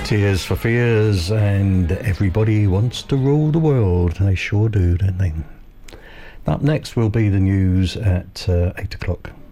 Tears for Fears, and Everybody Wants to Rule the World. They sure do, don't they? Up next will be the news at 8 o'clock.